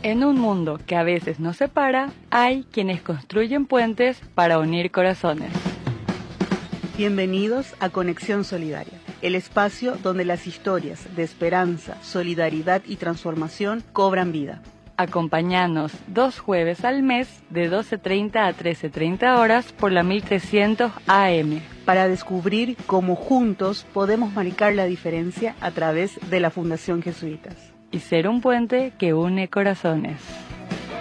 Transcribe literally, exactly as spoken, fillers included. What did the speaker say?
En un mundo que a veces nos separa, hay quienes construyen puentes para unir corazones. Bienvenidos a Conexión Solidaria, el espacio donde las historias de esperanza, solidaridad y transformación cobran vida. Acompáñanos dos jueves al mes de doce treinta a trece treinta horas por la mil trescientos A M. Para descubrir cómo juntos podemos marcar la diferencia a través de la Fundación Jesuitas. Y ser un puente que une corazones.